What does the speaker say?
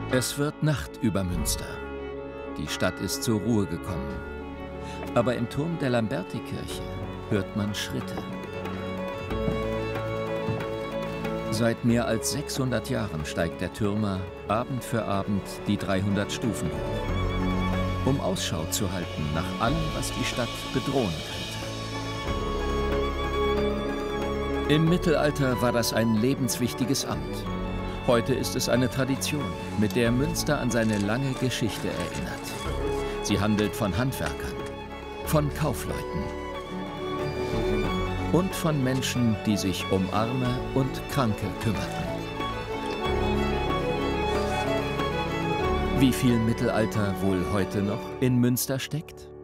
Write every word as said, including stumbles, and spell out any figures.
Es wird Nacht über Münster. Die Stadt ist zur Ruhe gekommen. Aber im Turm der Lambertikirche hört man Schritte. Seit mehr als sechshundert Jahren steigt der Türmer Abend für Abend die dreihundert Stufen hoch, um Ausschau zu halten nach allem, was die Stadt bedrohen könnte. Im Mittelalter war das ein lebenswichtiges Amt. Heute ist es eine Tradition, mit der Münster an seine lange Geschichte erinnert. Sie handelt von Handwerkern, von Kaufleuten und von Menschen, die sich um Arme und Kranke kümmerten. Wie viel Mittelalter wohl heute noch in Münster steckt?